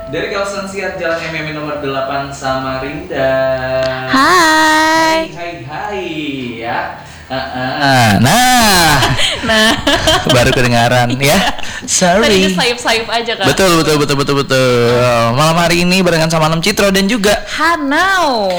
Dari kawasan Siar Jalan MM nomor 8 Samarinda. Hai. Hai ya. Nah, baru kedengaran ya. Sorry. Tadinya sayup-sayup aja kan. Betul. Malam hari ini barengan sama Nam Citro dan juga Hanau.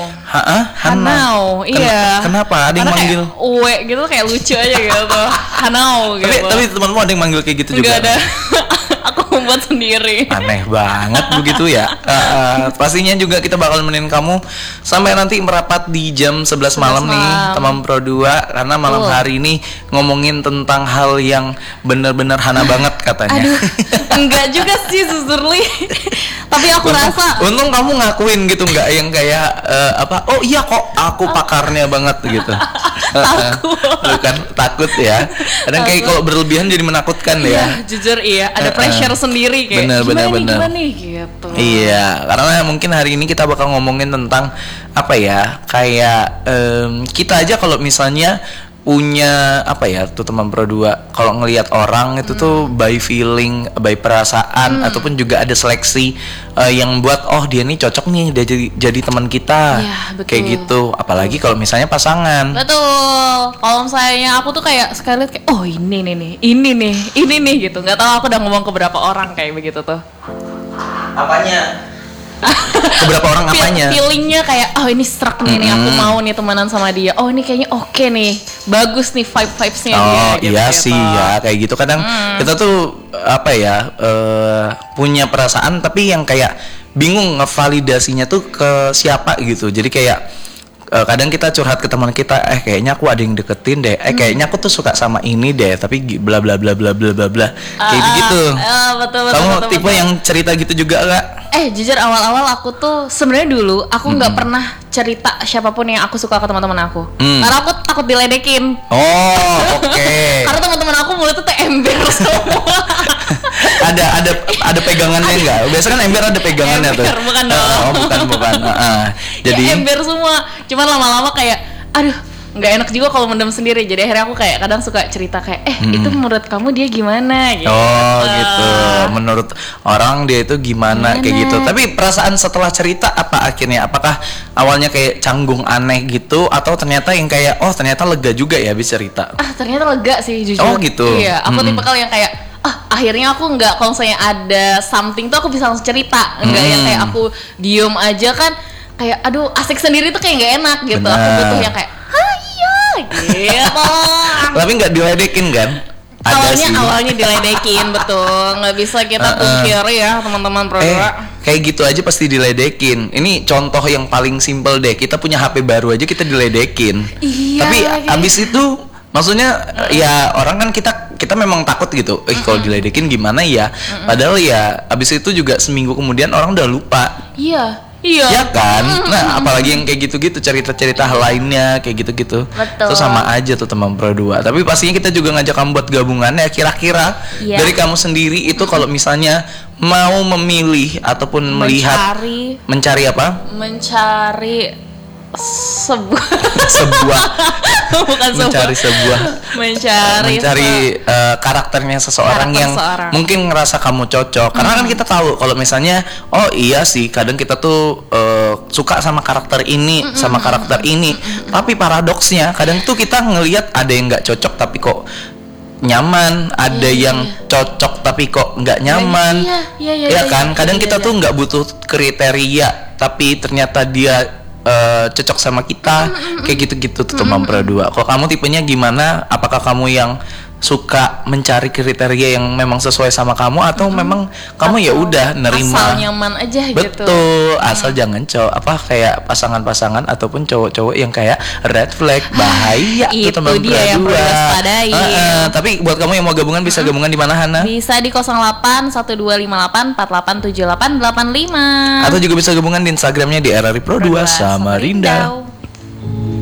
Hanau. Iya. Kenapa? Ada yang manggil Uwe gitu kayak lucu aja gitu. Hanau gitu. Tapi temanmu ada yang manggil kayak gitu juga? Enggak ada. Aku membuat sendiri. Aneh banget begitu ya. Pastinya juga kita bakal nemenin kamu sampai nanti merapat di jam 11 malam nih, teman Pro 2, karena malam hari ini ngomongin tentang hal yang bener-bener Hana banget katanya. Aduh, enggak juga sih Zuzurli. Tapi aku rasa untung kamu ngakuin gitu, nggak yang kayak oh iya kok aku pakarnya banget gitu. takut. Lu kan takut ya. Kadang kayak kalau berlebihan jadi menakutkan ya. Iya, jujur iya, ada pressure sendiri kayak bener. gimana nih gitu. Iya, karena mungkin hari ini kita bakal ngomongin tentang apa ya, kayak kita aja kalau misalnya punya apa ya tuh teman Pro 2, kalau ngelihat orang itu tuh by feeling, by perasaan, ataupun juga ada seleksi yang buat dia nih cocok nih dia jadi teman kita. Ya, kayak gitu. Apalagi kalau misalnya pasangan. Betul. Kalau misalnya aku tuh kayak sekali lihat kayak ini nih gitu. Nggak tahu aku udah ngomong ke berapa orang kayak begitu tuh. Apanya? Beberapa orang apanya? Feelingnya kayak ini struck nih, aku mau nih temenan sama dia. Oh ini kayaknya oke nih, bagus nih vibes-nya dia. Gitu, iya sih ya kayak gitu. Kadang kita tuh apa ya punya perasaan tapi yang kayak bingung ngevalidasinya tuh ke siapa gitu. Jadi kayak kadang kita curhat ke teman kita, kayaknya aku ada yang deketin deh, kayaknya aku tuh suka sama ini deh, tapi bla bla bla bla bla bla bla kayak gitu. Betul. Kamu tipe yang cerita gitu juga gak? Jujur awal-awal aku tuh sebenarnya dulu aku nggak pernah cerita siapapun yang aku suka ke teman-teman aku, karena aku takut diledekin. Oke. Karena teman-teman aku mulutnya tuh ember semua. ada pegangannya nggak? Biasanya kan ember ada pegangannya tuh. Bukan dong. Bukan. Jadi ya, ember semua. Cuman lama-lama kayak aduh nggak enak juga kalau mendem sendiri. Jadi akhirnya aku kayak kadang suka cerita kayak itu menurut kamu dia gimana gitu. Gitu. Menurut orang dia itu gimana kayak gitu. Tapi perasaan setelah cerita apa akhirnya? Apakah awalnya kayak canggung aneh gitu, atau ternyata yang kayak ternyata lega juga ya bisa cerita? Ternyata lega sih jujur. Gitu. Iya, aku tipikal yang kayak akhirnya aku nggak, kalau misalnya ada something tuh aku bisa langsung cerita, nggak yang kayak aku diem aja kan kayak aduh asik sendiri tuh kayak nggak enak gitu. Bener. Aku butuh yang kayak gitu. Tapi nggak diledekin kan? Awalnya diledekin, betul, nggak bisa kita pungkiri ya teman-teman Pro 2. Kayak gitu aja pasti diledekin. Ini contoh yang paling simpel deh, kita punya HP baru aja kita diledekin. Iya, tapi abis itu maksudnya ya orang kan kita memang takut gitu, kalau diledekin gimana ya. Padahal ya abis itu juga seminggu kemudian orang udah lupa. Iya ya kan. Nah apalagi yang kayak gitu-gitu, cerita-cerita lainnya kayak gitu-gitu. Betul. Itu sama aja tuh teman Pro 2. Tapi pastinya kita juga ngajak kamu buat gabungan ya. Kira-kira dari kamu sendiri itu kalau misalnya mau memilih ataupun mencari apa? Mencari sebuah mencari karakternya seseorang yang mungkin ngerasa kamu cocok. Karena kan kita tahu kalau misalnya iya sih kadang kita tuh suka sama karakter ini sama karakter ini, tapi paradoksnya kadang tuh kita ngelihat ada yang nggak cocok tapi kok nyaman, ada yang cocok tapi kok nggak nyaman. Iya kan, kadang kita tuh nggak butuh kriteria tapi ternyata dia cocok sama kita, kayak gitu-gitu tuh teman Pro 2. Kalau kamu tipenya gimana? Apakah kamu yang suka mencari kriteria yang memang sesuai sama kamu, atau memang kamu ya udah nerima asal nyaman aja gitu? Betul, asal jangan kayak pasangan-pasangan ataupun cowok-cowok yang kayak red flag, bahaya tuh teman Pro 2. Itu dia yang perlu diwaspadai. Tapi buat kamu yang mau gabungan bisa gabungan di mana, Hana? Bisa di 081258487885. Atau juga bisa gabungan di Instagramnya di RRI Pro 2 Samarinda.